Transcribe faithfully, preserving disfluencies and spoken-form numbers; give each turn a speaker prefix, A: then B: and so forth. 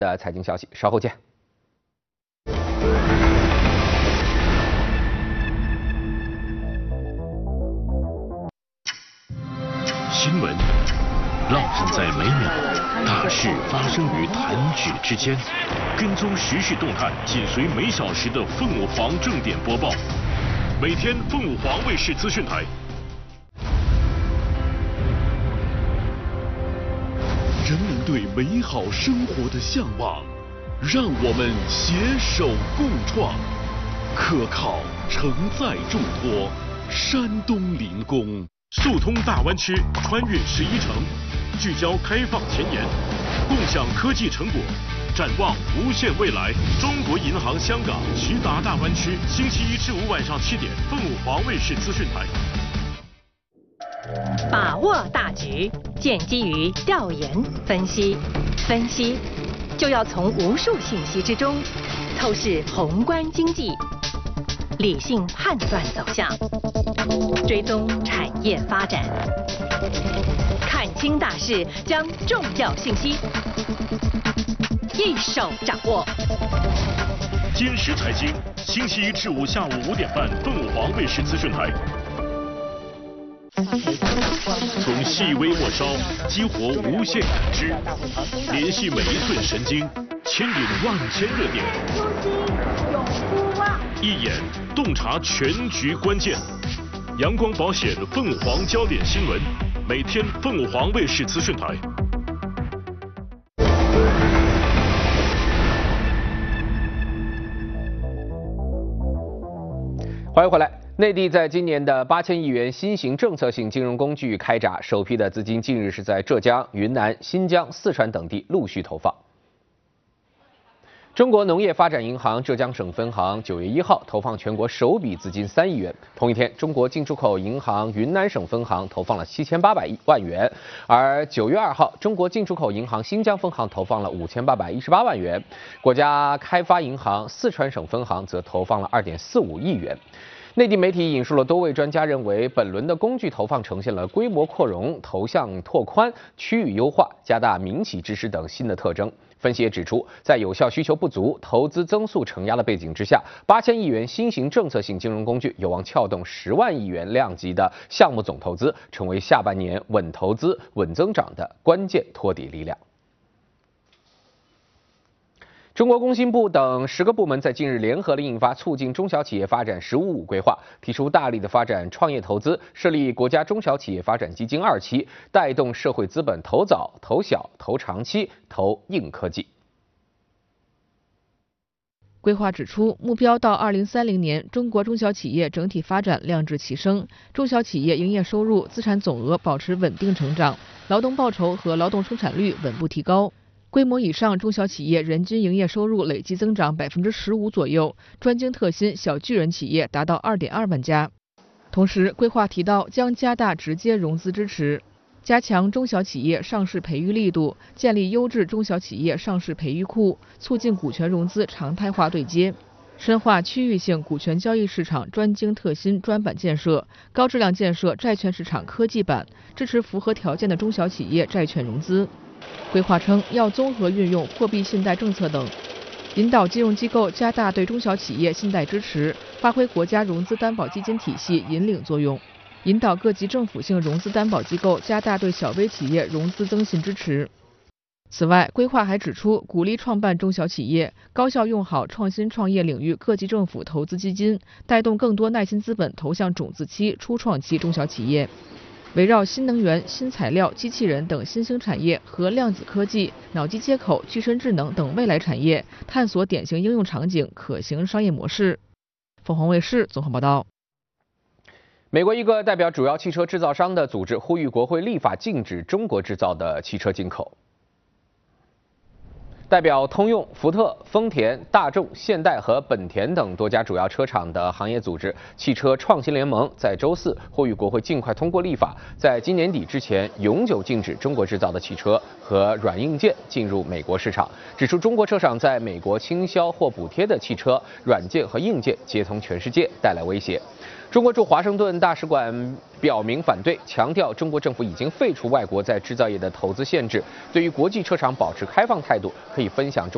A: 的财经消息，稍后见。
B: 新闻浪漫在每秒，大事发生于弹指之间。跟踪时事动态，紧随每小时的凤舞凰正点播报。每天凤舞凰卫视资讯台。人们对美好生活的向往，让我们携手共创。可靠承载重托，山东临工。速通大湾区，穿越十一城，聚焦开放前沿，共享科技成果，展望无限未来。中国银行香港直达大湾区，星期一至五晚上七点，凤舞凰卫视资讯台。
C: 把握大局，建基于调研分析，分析就要从无数信息之中透视宏观经济，理性判断走向，追踪产业发展，看清大势，将重要信息一手掌握。
B: 今时财经，星期一至五下午五点半，凤舞凰卫视资讯台。从细微末梢激活无限感知，联系每一寸神经，牵引万千热点。一眼洞察全局关键。阳光保险凤舞凰焦点新闻，每天凤舞凰卫视资讯台。
A: 欢迎回来。内地在今年的八千亿元新型政策性金融工具开闸，首批的资金近日是在浙江、云南、新疆、四川等地陆续投放。中国农业发展银行浙江省分行九月一号投放全国首笔资金三亿元。同一天，中国进出口银行云南省分行投放了七千八百万元，而九月二号，中国进出口银行新疆分行投放了五千八百一十八万元，国家开发银行四川省分行则投放了二点四五亿元。内地媒体引述了多位专家认为，本轮的工具投放呈现了规模扩容、投向拓宽、区域优化、加大民企支持等新的特征。分析也指出，在有效需求不足、投资增速承压的背景之下，八千亿元新型政策性金融工具有望撬动十万亿元量级的项目总投资，成为下半年稳投资、稳增长的关键托底力量。中国工信部等十个部门在近日联合了印发《促进中小企业发展“十五五”规划》，提出大力的发展创业投资，设立国家中小企业发展基金二期，带动社会资本投早、投小、投长期、投硬科技。
D: 规划指出，目标到二零三零年，中国中小企业整体发展亮质齐升，中小企业营业收入、资产总额保持稳定成长，劳动报酬和劳动生产率稳步提高。规模以上中小企业人均营业收入累计增长百分之十五左右，专精特新小巨人企业达到二点二万家。同时，规划提到将加大直接融资支持，加强中小企业上市培育力度，建立优质中小企业上市培育库，促进股权融资常态化对接，深化区域性股权交易市场专精特新专板建设，高质量建设债券市场科技板，支持符合条件的中小企业债券融资。规划称，要综合运用货币信贷政策等，引导金融机构加大对中小企业信贷支持，发挥国家融资担保基金体系引领作用，引导各级政府性融资担保机构加大对小微企业融资增信支持。此外，规划还指出，鼓励创办中小企业，高效用好创新创业领域各级政府投资基金，带动更多耐心资本投向种子期、初创期中小企业。围绕新能源、新材料、机器人等新兴产业和量子科技、脑机接口、具身智能等未来产业，探索典型应用场景、可行商业模式。凤凰卫视综合报道。
A: 美国一个代表主要汽车制造商的组织呼吁国会立法禁止中国制造的汽车进口。代表通用、福特、丰田、大众、现代和本田等多家主要车厂的行业组织汽车创新联盟在周四呼吁国会尽快通过立法，在今年底之前永久禁止中国制造的汽车和软硬件进入美国市场，指出中国车厂在美国倾销或补贴的汽车、软件和硬件接通全世界，带来威胁。中国驻华盛顿大使馆表明反对，强调中国政府已经废除外国在制造业的投资限制，对于国际车厂保持开放态度，可以分享中